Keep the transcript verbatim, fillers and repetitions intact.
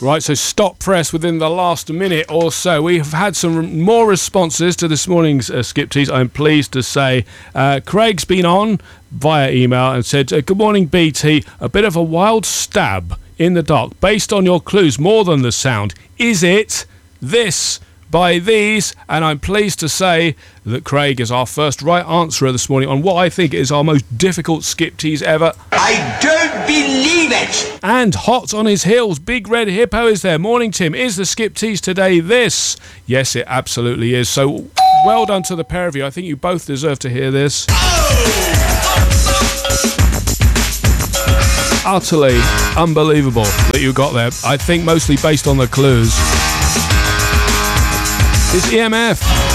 Right, so stop press within the last minute or so. We have had some more responses to this morning's uh, Skip Tease, I'm pleased to say. Uh, Craig's been on via email and said, uh, good morning, B T. A bit of a wild stab in the dark based on your clues more than the sound. Is it this by these? And I'm pleased to say that Craig is our first right answerer this morning on what I think is our most difficult Skip Tease ever. I don't believe it! And hot on his heels, Big Red Hippo is there. Morning, Tim. Is the Skip Tease today this? Yes, it absolutely is. So well done to the pair of you. I think you both deserve to hear this. Utterly unbelievable that you got there. I think mostly based on the clues. It's E M F.